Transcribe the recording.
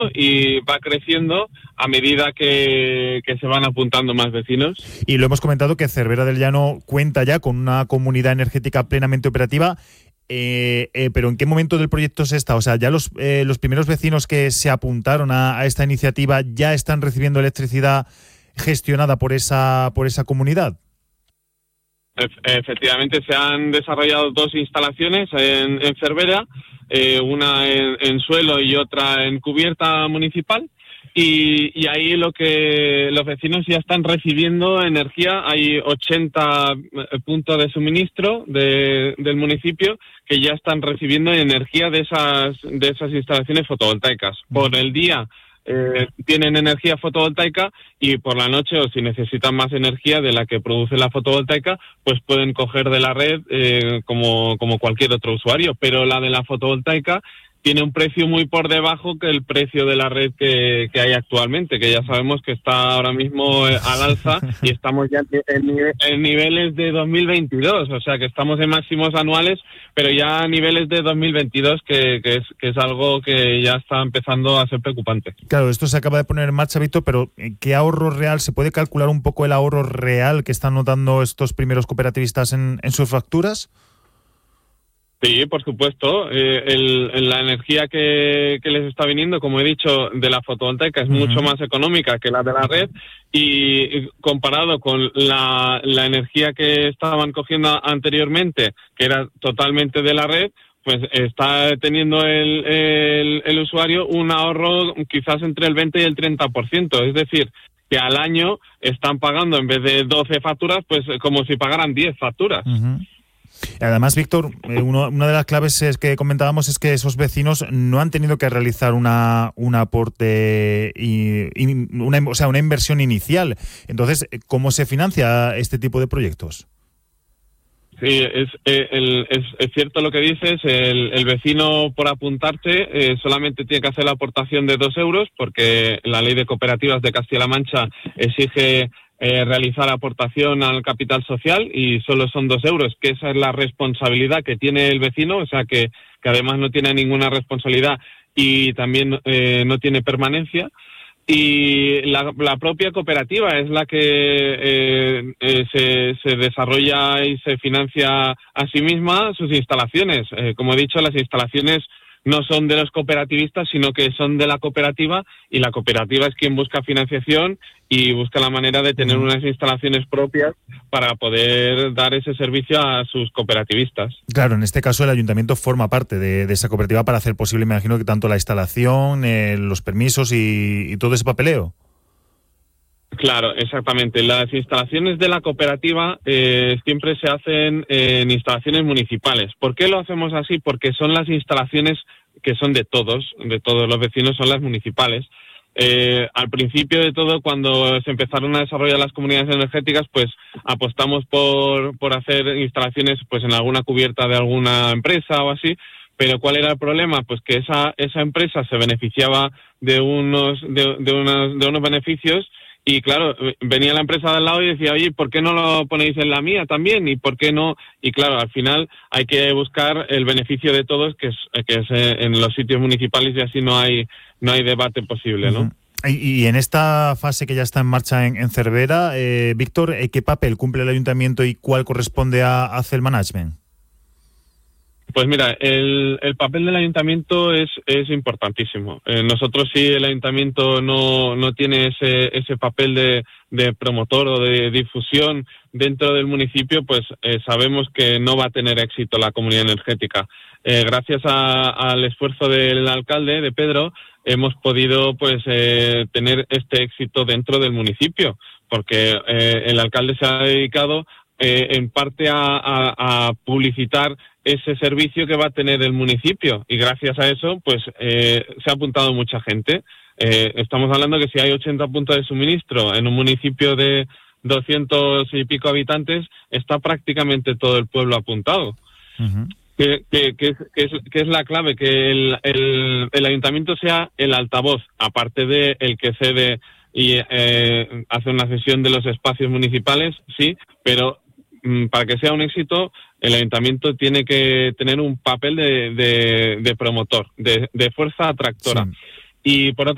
y va creciendo a medida que se van apuntando más vecinos. Y lo hemos comentado que Cervera del Llano cuenta ya con una comunidad energética plenamente operativa, pero ¿en qué momento del proyecto se está? O sea, ¿ya los primeros vecinos que se apuntaron a esta iniciativa ya están recibiendo electricidad gestionada por esa comunidad? Efectivamente, se han desarrollado 2 instalaciones en Cervera, una en suelo y otra en cubierta municipal, y ahí lo que los vecinos ya están recibiendo energía. Hay 80 puntos de suministro del municipio que ya están recibiendo energía de esas instalaciones fotovoltaicas. Por el día tienen energía fotovoltaica, y por la noche, o si necesitan más energía de la que produce la fotovoltaica, pues pueden coger de la red como cualquier otro usuario. Pero la de la fotovoltaica tiene un precio muy por debajo que el precio de la red que hay actualmente, que ya sabemos que está ahora mismo al alza y estamos ya en niveles de 2022, o sea que estamos en máximos anuales, pero ya a niveles de 2022, que es algo que ya está empezando a ser preocupante. Claro, esto se acaba de poner en marcha, Víctor, pero ¿qué ahorro real? ¿Se puede calcular un poco el ahorro real que están notando estos primeros cooperativistas en sus facturas? Sí, por supuesto. La energía que les está viniendo, como he dicho, de la fotovoltaica es mucho más económica que la de la red, y comparado con la energía que estaban cogiendo anteriormente, que era totalmente de la red, pues está teniendo el usuario un ahorro quizás entre el 20 y el 30%. Es decir, que al año están pagando, en vez de 12 facturas, pues como si pagaran 10 facturas. Además, Víctor, una de las claves que comentábamos es que esos vecinos no han tenido que realizar un aporte una inversión inicial. Entonces, ¿cómo se financia este tipo de proyectos? Sí, es cierto lo que dices. El vecino, por apuntarse, solamente tiene que hacer la aportación de 2 euros, porque la Ley de Cooperativas de Castilla-La Mancha exige realizar aportación al capital social, y solo son 2 euros, que esa es la responsabilidad que tiene el vecino, o sea que además no tiene ninguna responsabilidad y también no tiene permanencia. Y la propia cooperativa es la que se desarrolla y se financia a sí misma sus instalaciones. Como he dicho, las instalaciones no son de los cooperativistas, sino que son de la cooperativa, y la cooperativa es quien busca financiación y busca la manera de tener unas instalaciones propias para poder dar ese servicio a sus cooperativistas. Claro, en este caso el ayuntamiento forma parte de esa cooperativa para hacer posible, me imagino, que tanto la instalación, los permisos y todo ese papeleo. Claro, exactamente. Las instalaciones de la cooperativa siempre se hacen en instalaciones municipales. ¿Por qué lo hacemos así? Porque son las instalaciones que son de todos los vecinos, son las municipales. Al principio de todo, cuando se empezaron a desarrollar las comunidades energéticas, pues apostamos por hacer instalaciones pues en alguna cubierta de alguna empresa o así. Pero ¿cuál era el problema? Pues que esa empresa se beneficiaba de unos beneficios. Y claro, venía la empresa de al lado y decía, oye, ¿por qué no lo ponéis en la mía también? ¿Y por qué no? Y claro, al final hay que buscar el beneficio de todos, que es en los sitios municipales, y así no hay debate posible, ¿no? Y en esta fase que ya está en marcha en Cervera, Víctor, ¿qué papel cumple el ayuntamiento y cuál corresponde a CEL Management? Pues mira, el papel del ayuntamiento es importantísimo. Nosotros, si el ayuntamiento no tiene ese papel de promotor o de difusión dentro del municipio, pues sabemos que no va a tener éxito la comunidad energética. Gracias al esfuerzo del alcalde, de Pedro, hemos podido pues tener este éxito dentro del municipio, porque el alcalde se ha dedicado en parte a publicitar ese servicio que va a tener el municipio, y gracias a eso pues se ha apuntado mucha gente. Estamos hablando que si hay 80 puntos de suministro en un municipio de 200 y pico habitantes, está prácticamente todo el pueblo apuntado. Que es la clave, que el ayuntamiento sea el altavoz, aparte de el que cede y hace una cesión de los espacios municipales, sí, pero para que sea un éxito, el ayuntamiento tiene que tener un papel de promotor, de fuerza atractora. Sí. Y por otra